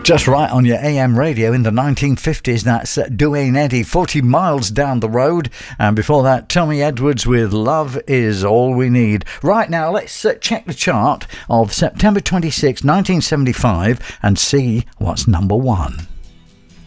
Just right on your AM radio in the 1950s, that's Duane Eddy, 40 Miles Down the Road. And before that, Tommy Edwards with Love Is All We Need. Right now, let's check the chart of September 26, 1975 and see what's number one.